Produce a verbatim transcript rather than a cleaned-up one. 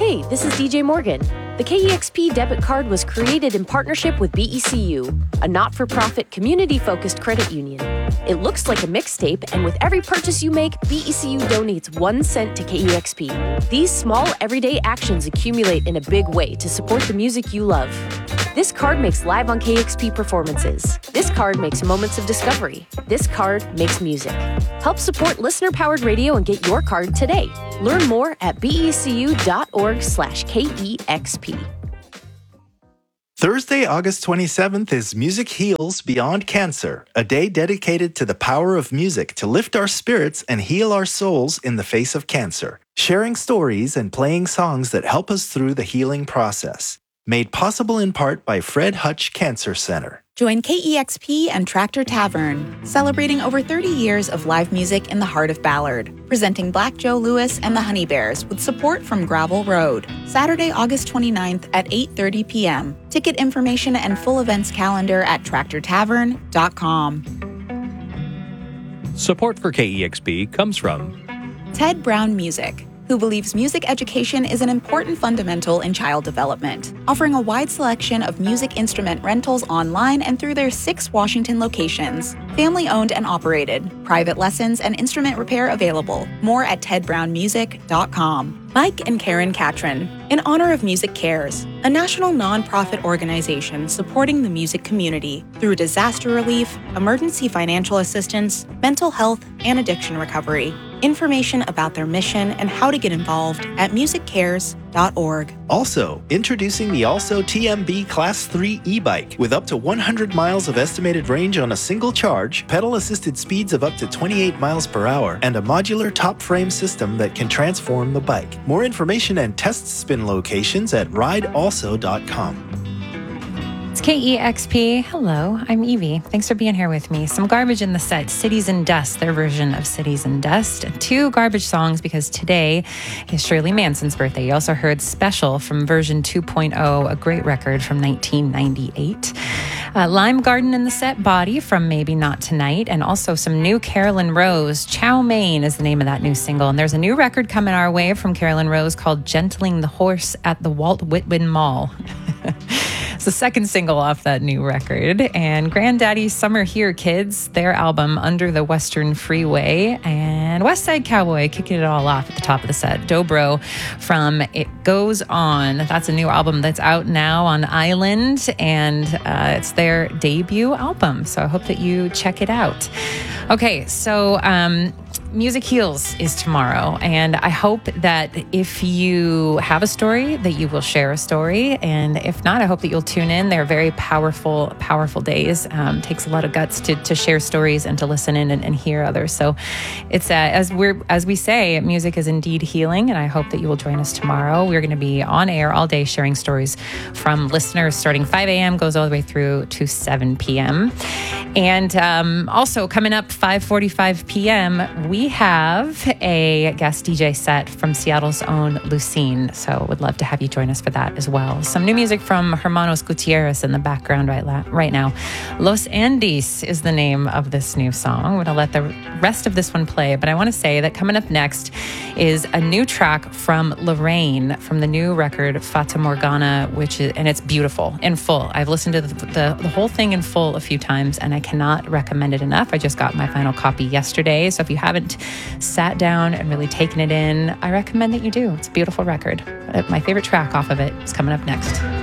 Hey, this is D J Morgan. The K E X P debit card was created in partnership with B E C U, a not-for-profit community-focused credit union. It looks like a mixtape, and with every purchase you make, B E C U donates one cent to K E X P. These small, everyday actions accumulate in a big way to support the music you love. This card makes Live on K E X P performances. This card makes moments of discovery. This card makes music. Help support listener-powered radio and get your card today. Learn more at becu.org slash KEXP. Thursday, August twenty-seventh is Music Heals Beyond Cancer, a day dedicated to the power of music to lift our spirits and heal our souls in the face of cancer, sharing stories and playing songs that help us through the healing process. Made possible in part by Fred Hutch Cancer Center. Join K E X P and Tractor Tavern, celebrating over thirty years of live music in the heart of Ballard, presenting Black Joe Lewis and the Honey Bears with support from Gravel Road. Saturday, August twenty-ninth at eight thirty p.m. Ticket information and full events calendar at tractor tavern dot com. Support for K E X P comes from Ted Brown Music, who believes music education is an important fundamental in child development, offering a wide selection of music instrument rentals online and through their six Washington locations. Family-owned and operated. Private lessons and instrument repair available. More at ted brown music dot com. Mike and Karen Catron, in honor of Music Cares, a national nonprofit organization supporting the music community through disaster relief, emergency financial assistance, mental health, and addiction recovery. Information about their mission and how to get involved at music cares dot org. Also, introducing the Also T M B Class three e-bike with up to one hundred miles of estimated range on a single charge, pedal-assisted speeds of up to twenty-eight miles per hour, and a modular top frame system that can transform the bike. More information and test spin locations at ride also dot com. It's K E X P. Hello, I'm Evie. Thanks for being here with me. Some garbage in the set, Cities and Dust, their version of Cities and Dust. And two garbage songs because today is Shirley Manson's birthday. You also heard Special from version two point oh, a great record from nineteen ninety-eight. Uh, Lime Garden in the set, Body from Maybe Not Tonight, and also some new Carolyn Rose. Chow Mein is the name of that new single. And there's a new record coming our way from Carolyn Rose called Gentling the Horse at the Walt Whitman Mall. It's the second single off that new record. And Granddaddy's Summer Here Kids, their album Under the Western Freeway, and West Side Cowboy kicking it all off at the top of the set. Dobro from It Goes On. That's a new album that's out now on Island, and uh, it's their debut album. So I hope that you check it out. Okay, so um, Music Heals is tomorrow, and I hope that if you have a story, that you will share a story, and if not, I hope that you'll tune in. They're very powerful, powerful days. Um, takes a lot of guts to to share stories and to listen in and, and hear others. So it's uh, as we're as we say, music is indeed healing, and I hope that you will join us tomorrow. We're going to be on air all day sharing stories from listeners starting five a.m. goes all the way through to seven p.m. And um, also coming up five forty-five p.m. we have a guest D J set from Seattle's own Lucine. So would love to have you join us for that as well. Some new music from Hermanos Gutierrez in the background right, la- right now. Los Andes is the name of this new song. I'm going to let the rest of this one play, but I want to say that coming up next is a new track from Lorraine from the new record Fata Morgana, which is, and it's beautiful in full. I've listened to the, the, the whole thing in full a few times, and I cannot recommend it enough. I just got my final copy yesterday, so if you haven't sat down and really taken it in, I recommend that you do. It's a beautiful record. My favorite track off of it is coming up next.